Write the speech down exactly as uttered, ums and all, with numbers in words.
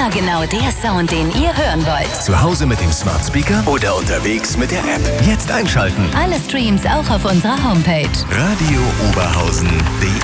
Immer genau der Sound, den ihr hören wollt. Zu Hause mit dem Smart Speaker oder unterwegs mit der App. Jetzt einschalten. Alle Streams auch auf unserer Homepage. Radio Oberhausen punkt de